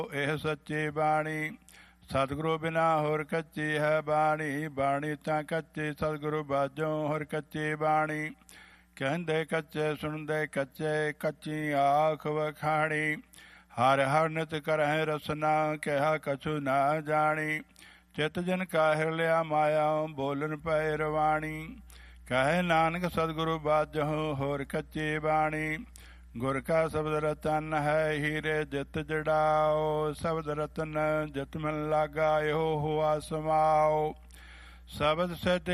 ਇਹ ਸੱਚੀ ਬਾਣੀ। ਸਤਿਗੁਰੂ ਬਿਨਾ ਹੋਰ ਕੱਚੀ ਹੈ ਬਾਣੀ। ਬਾਣੀ ਤਾਂ ਕੱਚੀ ਸਤਿਗੁਰੂ ਬਾਝੋਂ ਹੋਰ ਕੱਚੀ ਬਾਣੀ। ਕਹਿੰਦੇ ਕੱਚੇ ਸੁਣਦੇ ਕੱਚੇ ਕੱਚੀ ਆਖ ਵਖਾਣੀ। ਹਰ ਹਰ ਨਿਤ ਕਰਹਿ ਰਸਨਾ ਕਿਹਾ ਕਛੂ ਨਾ ਜਾਣੀ। ਚਿਤ ਜਿਨ ਕਾ ਹਿਰ ਲਿਆ ਮਾਇਆ ਬੋਲਨ ਪੈ ਰਵਾਣੀ। ਕਹੇ ਨਾਨਕ ਸਤਿਗੁਰੂ ਬਾਝੋਂ ਹੋਰ ਕੱਚੀ ਬਾਣੀ। ਗੁਰ ਕਾ ਸ਼ਬਦ ਰਤਨ ਹੈ ਹੀਰੇ ਜਿਤ ਜੜਾਓ। ਸ਼ਬਦ ਰਤਨ ਜਿਤ ਮਨ ਲਾਗਾ ਇਹੋ ਹੁਆ ਸਮਾਓ। ਸ਼ਬਦ ਸਿਧ